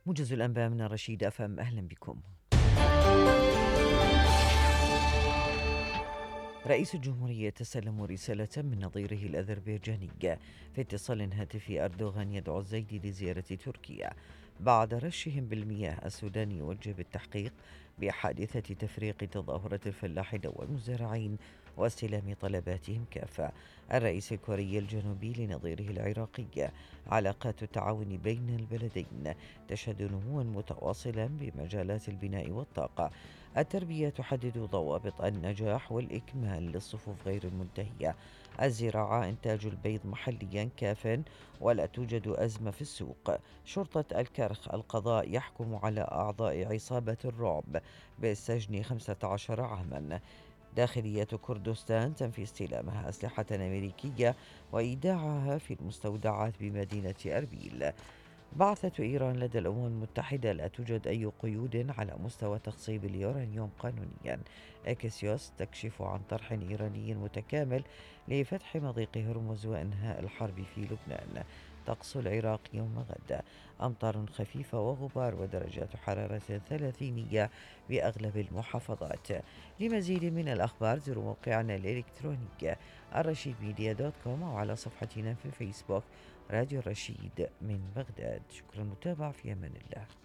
موجز الأنباء من الرشيد أفهم، أهلا بكم. رئيس الجمهورية تسلم رسالة من نظيره الأذربيجاني. في اتصال هاتفي أردوغان يدعو الزيدي لزيارة تركيا بعد رشهم بالمياه. السودان يوجه بالتحقيق بحادثة تفريق تظاهرة الفلاحين والمزارعين واستلام طلباتهم كافة. الرئيس الكوري الجنوبي لنظيره العراقي. علاقات التعاون بين البلدين تشهد نموا متواصلا بمجالات البناء والطاقة. التربية تحدد ضوابط النجاح والإكمال للصفوف غير المنتهية. الزراعة إنتاج البيض محليا كاف ولا توجد أزمة في السوق. شرطة الكرخ. القضاء يحكم على أعضاء عصابة الرعب بالسجن 15 عاما. داخلية كردستان تنفي استلامها أسلحة أمريكية وإيداعها في المستودعات بمدينة أربيل. بعثة إيران لدى الأمم المتحدة لا توجد أي قيود على مستوى تخصيب اليورانيوم قانونيا. أكسيوس تكشف عن طرح إيراني متكامل لفتح مضيق هرمز وإنهاء الحرب في لبنان. طقس العراق يوم غد. أمطار خفيفة وغبار ودرجات حرارة 30 بأغلب المحافظات. لمزيد من الأخبار زوروا موقعنا الإلكتروني الرشيد ميديا دوت كوم أو على صفحتنا في فيسبوك راديو الرشيد من بغداد. شكرا، متابعة، في أمان الله.